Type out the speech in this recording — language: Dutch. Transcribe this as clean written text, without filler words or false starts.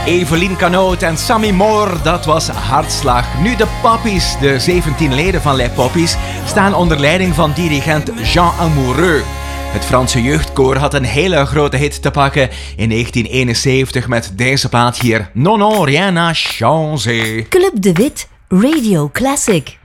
Evelien Canoot en Sammy Moore, dat was Hartslag. Nu de Poppies, de 17 leden van Les Poppies, staan onder leiding van dirigent Jean Amoureux. Het Franse jeugdkoor had een hele grote hit te pakken in 1971 met deze plaat hier. Non, non, rien n'a changé. Club de Wit, Radio Classic.